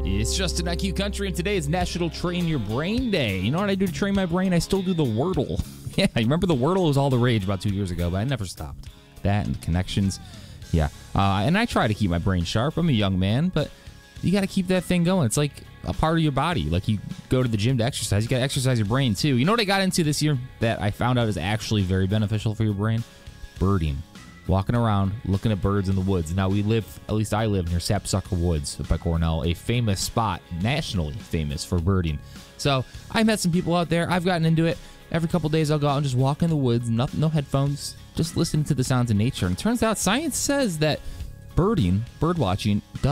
It's Justin IQ Country, and today is National Train Your Brain Day. You know what I do to train my brain? I still do the Wordle. Yeah, you remember the Wordle was all the rage about 2 years ago, but I never stopped. That and connections. Yeah, and I try to keep my brain sharp. I'm a young man, but you got to keep that thing going. It's like a part of your body. Like you go to the gym to exercise, you got to exercise your brain too. You know what I got into this year that I found out is actually very beneficial for your brain? Birding. Walking around, looking at birds in the woods. Now we live, at least I live near Sapsucker Woods up by Cornell, a famous spot, nationally famous for birding. So I met some people out there. I've gotten into it. Every couple days I'll go out and just walk in the woods, no headphones, just listening to the sounds of nature. And it turns out science says that bird watching does